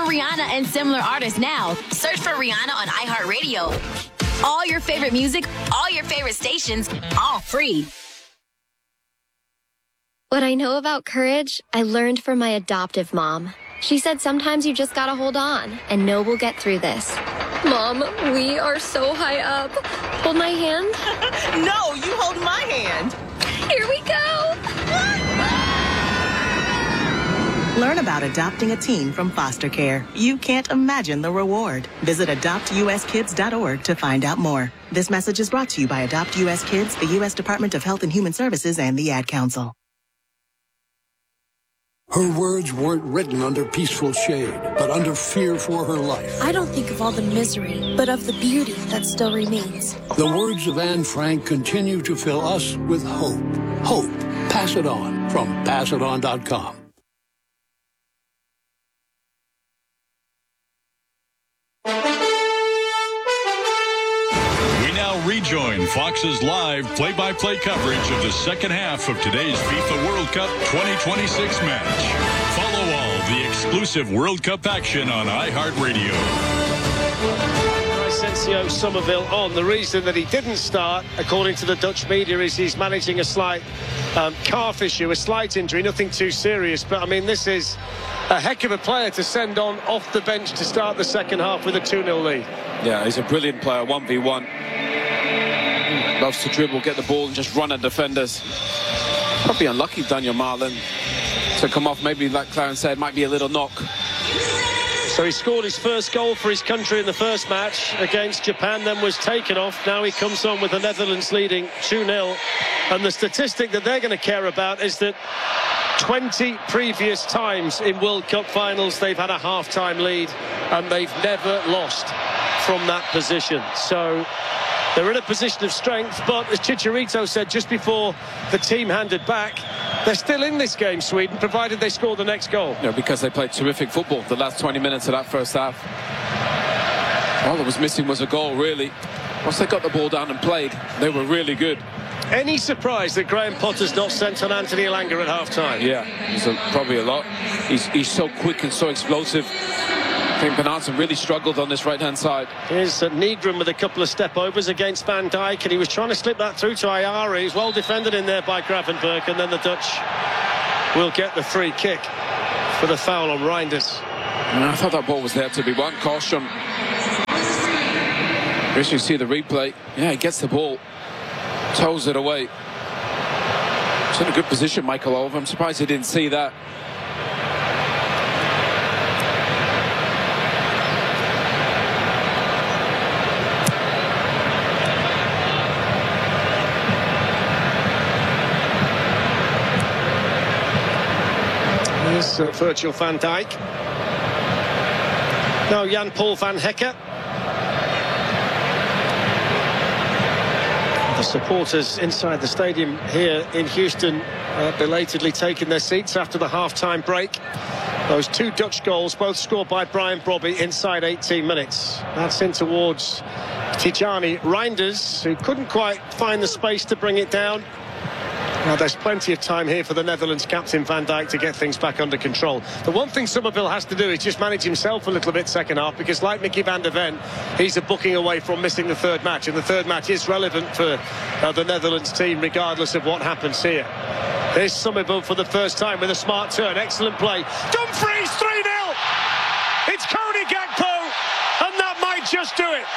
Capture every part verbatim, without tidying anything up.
Rihanna and similar artists now. Search for Rihanna on iHeartRadio. All your favorite music, all your favorite stations, all free. What I know about courage, I learned from my adoptive mom. She said sometimes you just gotta hold on and know we'll get through this. Mom, we are so high up. Hold my hand. No, you hold my hand. Here we go. Learn about adopting a teen from foster care. You can't imagine the reward. Visit adopt u s kids dot org to find out more. This message is brought to you by Adopt U S Kids, the U S Department of Health and Human Services, and the Ad Council. Her words weren't written under peaceful shade, but under fear for her life. I don't think of all the misery, but of the beauty that still remains. The words of Anne Frank continue to fill us with hope. Hope. Pass it on from pass it on dot com. Rejoin Fox's live play-by-play coverage of the second half of today's FIFA World Cup twenty twenty-six match. Follow all the exclusive World Cup action on iHeartRadio. Asensio Somerville on. The reason that he didn't start, according to the Dutch media, is he's managing a slight um, calf issue, a slight injury, nothing too serious. But, I mean, this is a heck of a player to send on off the bench to start the second half with a two nil lead. Yeah, he's a brilliant player, one v one. Loves to dribble, get the ball and just run at defenders. Probably unlucky, Daniel Marlin, to come off. Maybe, like Clarence said, might be a little knock. So he scored his first goal for his country in the first match against Japan, then was taken off. Now he comes on with the Netherlands leading two nil. And the statistic that they're going to care about is that twenty previous times in World Cup finals they've had a half-time lead and they've never lost from that position. So they're in a position of strength, but as Chicharito said just before the team handed back, they're still in this game, Sweden, provided they score the next goal. Yeah, because they played terrific football the last twenty minutes of that first half. All that was missing was a goal, really. Once they got the ball down and played, they were really good. Any surprise that Graham Potter's not sent on Anthony Elanga at half-time? Yeah, it's a, probably a lot. He's, he's so quick and so explosive. I think Bernardson really struggled on this right-hand side. Here's uh, Negron with a couple of step-overs against Van Dijk, and he was trying to slip that through to Ayari. He's well defended in there by Gravenberg, and then the Dutch will get the free kick for the foul on Reinders. And I thought that ball was there to be won. Caution. As you see the replay, yeah, he gets the ball, toes it away. He's in a good position, Michael Oliver. I'm surprised he didn't see that. Here's uh, Virgil van Dijk. Now Jan-Paul van Hecke. The supporters inside the stadium here in Houston uh, belatedly taking their seats after the half-time break. Those two Dutch goals, both scored by Brian Brobby inside eighteen minutes. That's in towards Tijani Reinders, who couldn't quite find the space to bring it down. Now, there's plenty of time here for the Netherlands captain Van Dijk to get things back under control. The one thing Somerville has to do is just manage himself a little bit second half, because like Mickey van der Ven, he's a booking away from missing the third match, and the third match is relevant for uh, the Netherlands team regardless of what happens here. Here's Somerville for the first time with a smart turn. Excellent play. Dumfries, three nil! It's Cody Gakpo, and that might just do it.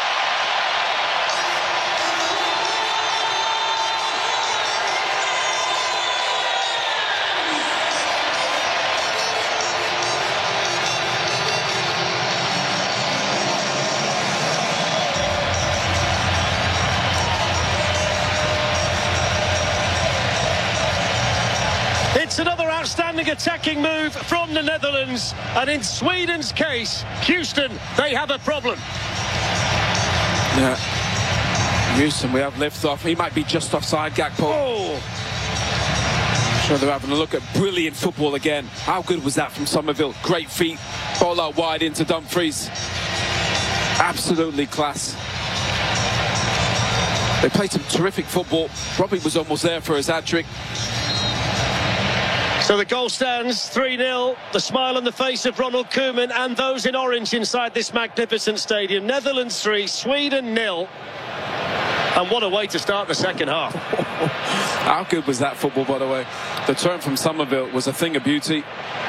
It's another outstanding attacking move from the Netherlands, and in Sweden's case, Houston, they have a problem. Yeah, Houston, we have lift off. He might be just offside, Gakpo. Oh. I'm sure they're having a look at brilliant football again. How good was that from Somerville? Great feet, ball out wide into Dumfries. Absolutely class. They played some terrific football. Robbie was almost there for his hat-trick. So the goal stands three nil. The smile on the face of Ronald Koeman and those in orange inside this magnificent stadium. Netherlands three, Sweden nil. And what a way to start the second half. How good was that football, by the way? The turn from Somerville was a thing of beauty.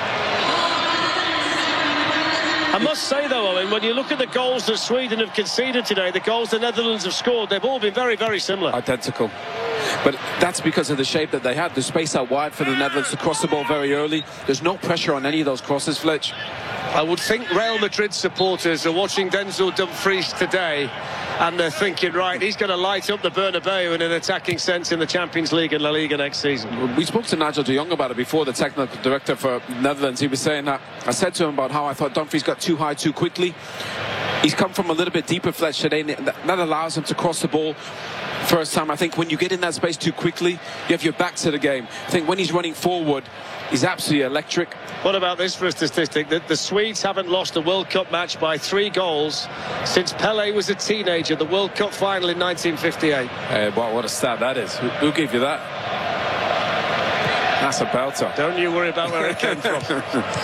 I must say, though, Owen, when you look at the goals that Sweden have conceded today, the goals the Netherlands have scored, they've all been very, very similar. Identical. But that's because of the shape that they had. The space out wide for the Netherlands to cross the ball very early. There's no pressure on any of those crosses, Fletch. I would think Real Madrid supporters are watching Denzel Dumfries today and they're thinking, right, he's going to light up the Bernabeu in an attacking sense in the Champions League and La Liga next season. We spoke to Nigel de Jong about it before, the technical director for Netherlands. He was saying that, I said to him about how I thought Dumfries got too high too quickly. He's come from a little bit deeper, Fletch, today. That allows him to cross the ball first time. I think when you get in that space too quickly, you have your back to the game. I think when he's running forward, he's absolutely electric. What about this for a statistic? That the Swedes haven't lost a World Cup match by three goals since Pelé was a teenager, the World Cup final in nineteen fifty-eight. Hey, wow, what a stat that is. Who, who gave you that? That's a belter. Don't you worry about where it came from.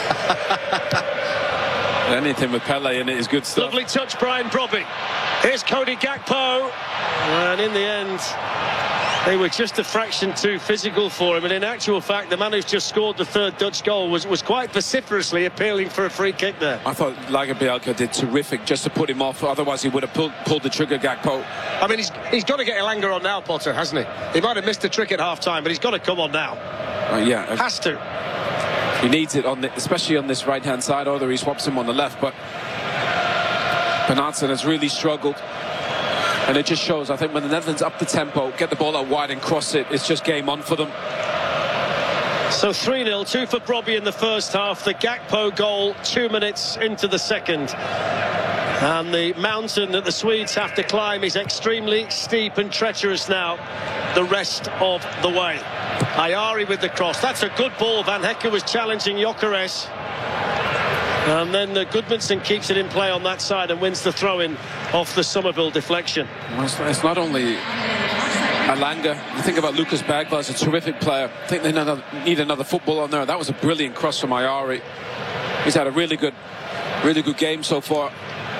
Anything with Pelé in it is good stuff. Lovely touch, Brian Brobby. Here's Cody Gakpo. And in the end, they were just a fraction too physical for him. And in actual fact, the man who's just scored the third Dutch goal was, was quite vociferously appealing for a free kick there. I thought Lagerbielke did terrific just to put him off. Otherwise, he would have pulled, pulled the trigger, Gakpo. I mean, he's, he's got to get Elanga on now, Potter, hasn't he? He might have missed the trick at half-time, but he's got to come on now. Uh, yeah. Has to. He needs it, on the, especially on this right-hand side, although he swaps him on the left. But Bernardsson has really struggled. And it just shows, I think, when the Netherlands up the tempo, get the ball out wide and cross it, it's just game on for them. So three nil, two for Brobby in the first half. The Gakpo goal two minutes into the second. And the mountain that the Swedes have to climb is extremely steep and treacherous now the rest of the way. Ayari with the cross. That's a good ball. Van Hekke was challenging Gyökeres. And then uh, Goodmanson keeps it in play on that side and wins the throw-in off the Somerville deflection. Well, it's, it's not only Elanga. You think about Lucas Bagba as a terrific player. I think they need another, need another football on there. That was a brilliant cross from Ayari. He's had a really good, really good game so far.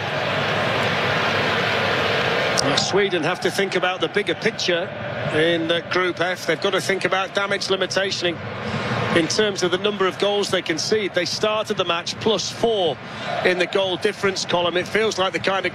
Well, Sweden have to think about the bigger picture in uh, Group F. They've got to think about damage limitation in terms of the number of goals they concede. They started the match plus four in the goal difference column. It feels like the kind of